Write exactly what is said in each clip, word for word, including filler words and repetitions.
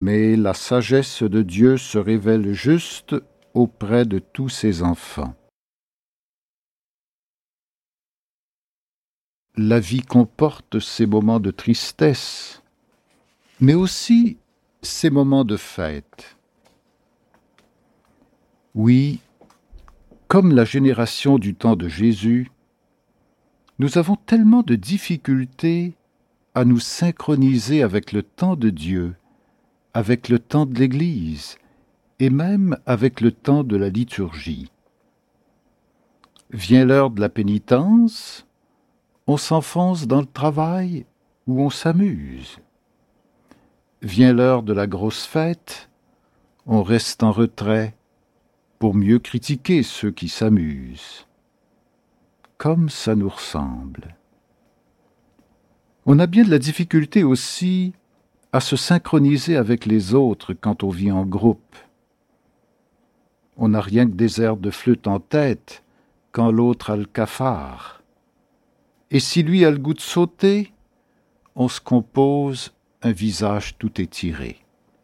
mais la sagesse de Dieu se révèle juste auprès de tous ses enfants. La vie comporte ces moments de tristesse, mais aussi ces moments de fête. Oui, comme la génération du temps de Jésus, nous avons tellement de difficultés à nous synchroniser avec le temps de Dieu, avec le temps de l'Église et même avec le temps de la liturgie. Vient l'heure de la pénitence, on s'enfonce dans le travail ou on s'amuse. Vient l'heure de la grosse fête, on reste en retrait pour mieux critiquer ceux qui s'amusent. Comme ça nous ressemble. On a bien de la difficulté aussi à se synchroniser avec les autres quand on vit en groupe. On n'a rien que des airs de flûte en tête quand l'autre a le cafard. Et si lui a le goût de sauter, on se compose un visage tout étiré.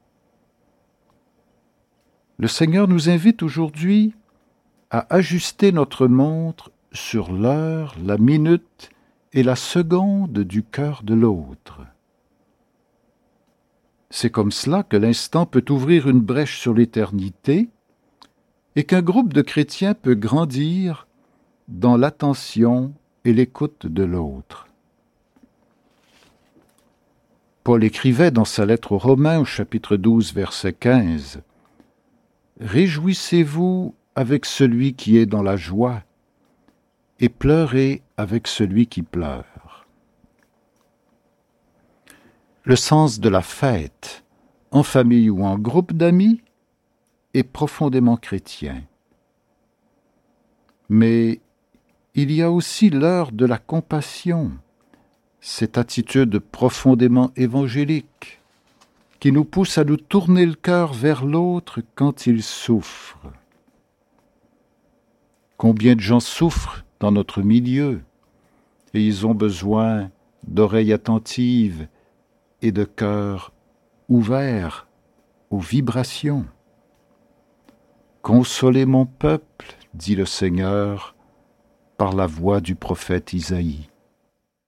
Le Seigneur nous invite aujourd'hui à ajuster notre montre sur l'heure, la minute et la seconde du cœur de l'autre. C'est comme cela que l'instant peut ouvrir une brèche sur l'éternité et qu'un groupe de chrétiens peut grandir dans l'attention et l'écoute de l'autre. Paul écrivait dans sa lettre aux Romains au chapitre douze, verset quinze, « Réjouissez-vous avec celui qui est dans la joie, et pleurez avec celui qui pleure. » Le sens de la fête, en famille ou en groupe d'amis, est profondément chrétien. Mais il y a aussi l'heure de la compassion, cette attitude profondément évangélique qui nous pousse à nous tourner le cœur vers l'autre quand il souffre. Combien de gens souffrent dans notre milieu et ils ont besoin d'oreilles attentives et de cœurs ouverts aux vibrations. Consolez mon peuple, dit le Seigneur, par la voix du prophète Isaïe.